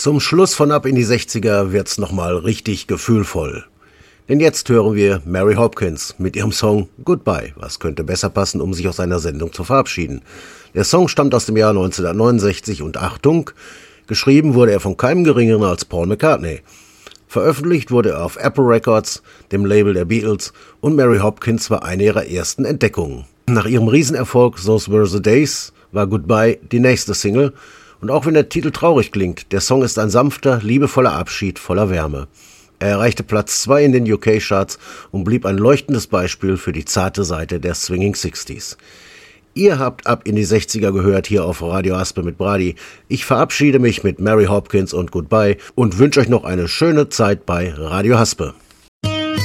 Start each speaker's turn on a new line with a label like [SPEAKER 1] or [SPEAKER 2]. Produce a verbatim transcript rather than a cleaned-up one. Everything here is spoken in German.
[SPEAKER 1] Zum Schluss von Ab in die sechziger wird's nochmal richtig gefühlvoll. Denn jetzt hören wir Mary Hopkins mit ihrem Song Goodbye. Was könnte besser passen, um sich aus einer Sendung zu verabschieden? Der Song stammt aus dem Jahr neunzehnhundertneunundsechzig und Achtung, geschrieben wurde er von keinem geringeren als Paul McCartney. Veröffentlicht wurde er auf Apple Records, dem Label der Beatles, und Mary Hopkins war eine ihrer ersten Entdeckungen. Nach ihrem Riesenerfolg Those Were the Days war Goodbye die nächste Single. Und auch wenn der Titel traurig klingt, der Song ist ein sanfter, liebevoller Abschied voller Wärme. Er erreichte Platz zwei in den U K-Charts und blieb ein leuchtendes Beispiel für die zarte Seite der Swinging Sixties. Ihr habt Ab in die sechziger gehört hier auf Radio Haspe mit Brady. Ich verabschiede mich mit Mary Hopkins und Goodbye und wünsche euch noch eine schöne Zeit bei Radio Haspe.